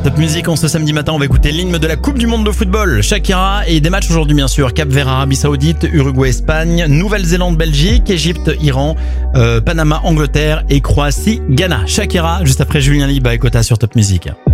Top Music, en ce samedi matin, on va écouter l'hymne de la Coupe du Monde de football. Shakira et des matchs aujourd'hui bien sûr. Cap-Vert, Arabie Saoudite, Uruguay, Espagne, Nouvelle-Zélande, Belgique, Égypte, Iran, Panama, Angleterre et Croatie, Ghana. Shakira, juste après Julien Liba et Kota sur Top Music.